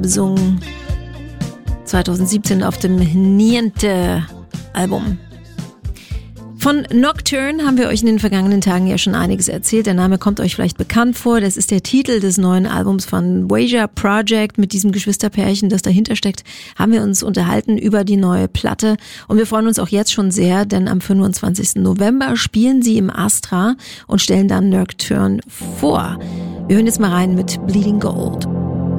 besungen 2017 auf dem Niente-Album. Von Nocturne haben wir euch in den vergangenen Tagen ja schon einiges erzählt. Der Name kommt euch vielleicht bekannt vor. Das ist der Titel des neuen Albums von Wager Project. Mit diesem Geschwisterpärchen, das dahinter steckt, haben wir uns unterhalten über die neue Platte. Und wir freuen uns auch jetzt schon sehr, denn am 25. November spielen sie im Astra und stellen dann Nocturne vor. Wir hören jetzt mal rein mit Bleeding Gold.